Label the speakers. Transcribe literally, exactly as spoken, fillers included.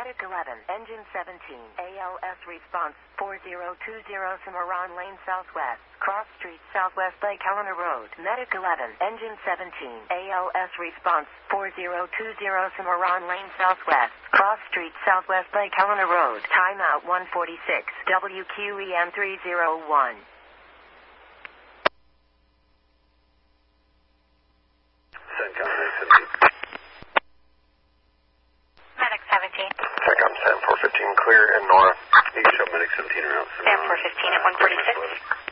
Speaker 1: Medic eleven, Engine seventeen, A L S response, four zero two zero Cimarron Lane Southwest, Cross Street Southwest Lake Helena Road. Medic eleven, Engine seventeen, A L S response, four zero two zero Cimarron Lane Southwest, Cross Street Southwest Lake Helena Road. Timeout one forty-six, W Q E M three zero one.
Speaker 2: Medic seventeen.
Speaker 3: Second, Sam four fifteen, clear and north. You show Medic seventeen around.
Speaker 2: Sam four fifteen at one forty-six.